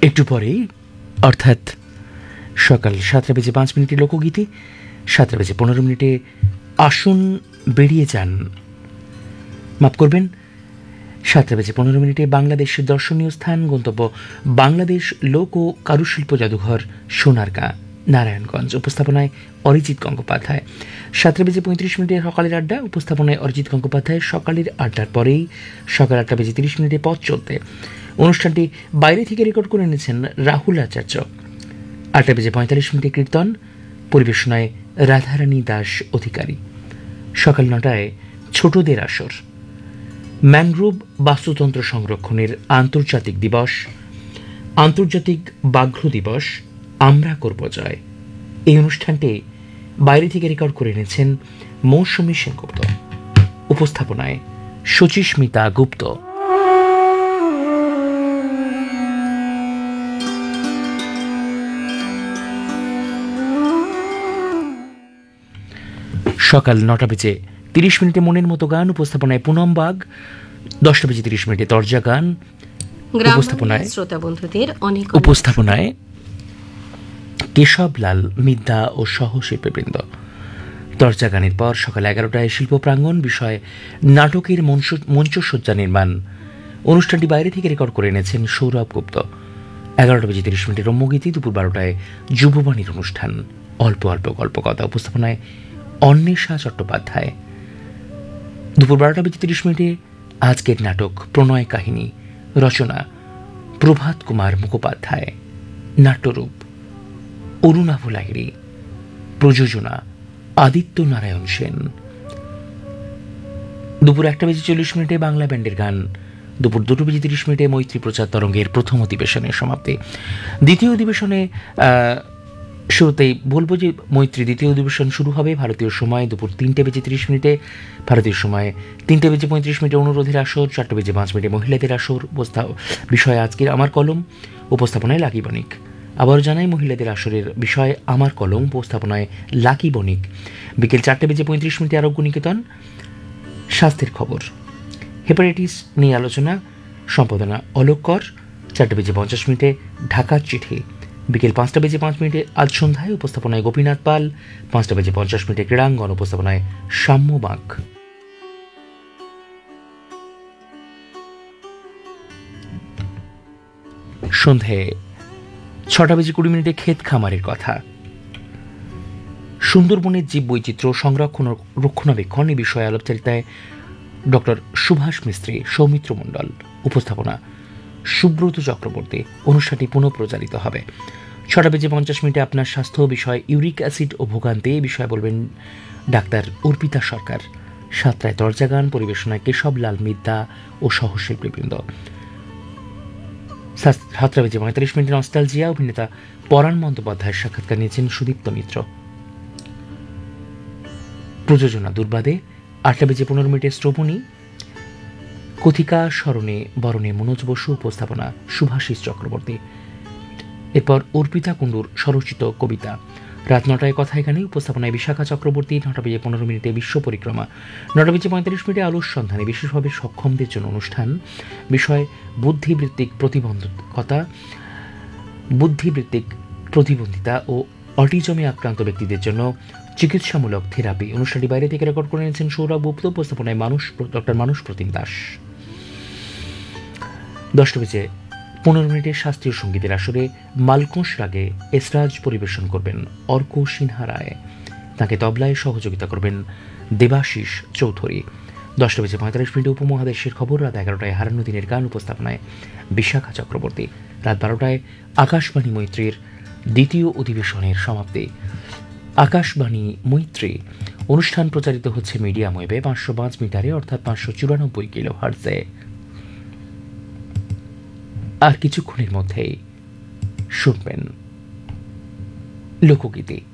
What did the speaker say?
একটু পরেই অর্থাৎ সকাল 7:05 লোকগীতি, 7:15 আসুন বেরিয়ে যান, মাফ করবেন, 7:15 বাংলাদেশের দর্শনীয় স্থান গন্তব্য বাংলাদেশ লোক ও কারুশিল্প জাদুঘর সোনারগাঁ নারায়ণগঞ্জ। উপস্থাপনায় অরিজিৎ গঙ্গোপাধ্যায়। 7:35 সকালের আড্ডা, উপস্থাপনায় অরিজিৎ গঙ্গোপাধ্যায়। সকালের আড্ডার পরেই সকাল 8:30 পথ চলতে অনুষ্ঠানটি বাইরে থেকে রেকর্ড করে এনেছেন রাহুল আচার্য। 8:45 কীর্তন, পরিবেশনায় রাধারানী দাস অধিকারী। সকাল 9টায় ছোটদের আসর, ম্যানগ্রোভ বাস্তুতন্ত্র সংরক্ষণের আন্তর্জাতিক দিবস, আন্তর্জাতিক ব্যাঘ্র দিবস, আমরা করব জয়। এই অনুষ্ঠানটি বাইরে থেকে রেকর্ড করে এনেছেন মৌসুমী সেনগুপ্ত। উপস্থাপনায় সুচিস্মিতা গুপ্ত। সকাল 9:30 মনের মতো গান, উপস্থাপনায় পুনম বাগ। 10:30 দরজা গান, উপস্থাপনায় শ্রোতা বন্ধুদের অনেক উপস্থাপনায় কেশবলাল মিদ্যা ও সহশিল্পীবৃন্দ। দরজা গানের পর সকাল 11টায় শিল্প প্রাঙ্গণ, বিষয় নাটকের মঞ্চসজ্জা নির্মাণ। অনুষ্ঠানটি বাইরে থেকে রেকর্ড করে এনেছেন সৌরভ গুপ্ত। 11:30 রম্যগীতি। দুপুর 12টায় যুববাণীর অনুষ্ঠান, অল্প অল্প গল্প কথা, উপস্থাপনায় অন্বেষা চট্টোপাধ্যায়। দুপুর 12:30 আজকের নাটক প্রণয় কাহিনী, রচনা প্রভাত কুমার মুখোপাধ্যায়, নাট্যরূপ অরুণাভ লাহিড়ী, প্রযোজনা আদিত্য নারায়ণ সেন। দুপুর 1:40 বাংলা ব্যান্ডের গান। দুপুর 2:30 মৈত্রী প্রচার তরঙ্গের প্রথম অধিবেশনের সমাপ্তি। দ্বিতীয় অধিবেশনে শুরুতেই বলবো যে মৈত্রী দ্বিতীয় অধিবেশন শুরু হবে ভারতীয় সময় দুপুর 3:30, ভারতীয় সময় 3:35 অনুরোধের আসর, 4:05 মহিলাদের আসর। বিষয় আজকের আমার কলম, উপস্থাপনায় লাকি বণিক। আবার জানাই মহিলাদের আসরের বিষয় আমার কলম, উপস্থাপনায় লাকি বণিক। বিকেল 4:35 আরোগ্য নিকেতন, স্বাস্থ্যের খবর, হেপাটাইটিস নিয়ে আলোচনা, সম্পাদনা অলোক কর। 4:50 ঢাকার চিঠি। বিকেল 5:05 আজ সন্ধ্যায়, উপস্থাপনায় গোপীনাথ পাল। 5:50 ক্রীড়াঙ্গন, উপস্থাপনায় সাম্য বাঁক। সন্ধে 6:20 ক্ষেত খামারের কথা, সুন্দরবনের জীব বৈচিত্র্য সংরক্ষণ ও রক্ষণাবেক্ষণ এই বিষয়ে আলোচনায় ডক্টর সুভাষ মিস্ত্রি, সৌমিত্র মণ্ডল। উপস্থাপনা সুব্রত চক্রবর্তী। অনুষ্ঠানটি পুনঃপ্রচারিত হবে। 6:50 আপনার স্বাস্থ্য বিষয় ইউরিক অ্যাসিড ও ভোগান্তি এই বিষয়ে বলবেন ডাক্তার অর্পিতা সরকার। 7টায় দরজা গান, পরিবেশনায় কেশবলাল মিদ্যা ও সহশিল্পীবৃন্দ। 7:45 নস্টালজিয়া, অভিনেতা পরাণ বন্দ্যোপাধ্যায়ের সাক্ষাৎকার নিয়েছেন সুদীপ্ত মিত্র। প্রযোজনা দুর্বাদে। 8:15 শ্রবণী, কথিকা স্মরণে বরণে মনোজ বসু। উপস্থাপনা সুভাষিস চক্রবর্তী। এরপর অর্পিতা কুণ্ডুর স্বরচিত কবিতা। রাত 9টায় কথা এখানে, উপস্থাপনায় বিশাখা চক্রবর্তী। 9:15 বিশ্ব পরিক্রমা। 9:45 আলোর সন্ধানে, বিশেষভাবে সক্ষমদের জন্য অনুষ্ঠান, বিষয় বুদ্ধিবৃত্তিক প্রতিবন্ধকতা, বুদ্ধিবৃত্তিক প্রতিবন্ধিতা ও অটিজমে আক্রান্ত ব্যক্তিদের জন্য চিকিৎসামূলক থেরাপি। অনুষ্ঠানটি বাইরে থেকে রেকর্ড করে নিয়েছেন সৌরভ গুপ্ত। উপস্থাপনায় ডক্টর মানুষ প্রতিম দাস। 10:15 শাস্ত্রীয় সঙ্গীতের আসরে মালকোষ রাগে এসরাজ পরিবেশন করবেন অর্ক সিনহা রায়। তাকে তবলায় সহযোগিতা করবেন দেবাশিস চৌধুরী। 10:45 উপমহাদেশের খবর। রাত 11টায় হারানো দিনের গান, উপস্থাপনায় বিশাখা চক্রবর্তী। রাত 12টায় আকাশবাণী মৈত্রীর দ্বিতীয় অধিবেশনের সমাপ্তি। আকাশবাণী মৈত্রী অনুষ্ঠান প্রচারিত হচ্ছে মিডিয়াম ওয়েবে 505 মিটারে, অর্থাৎ 594 কিলোহার্টজে। আর কিছুক্ষণের মধ্যেই শুনবেন লোকগীতি।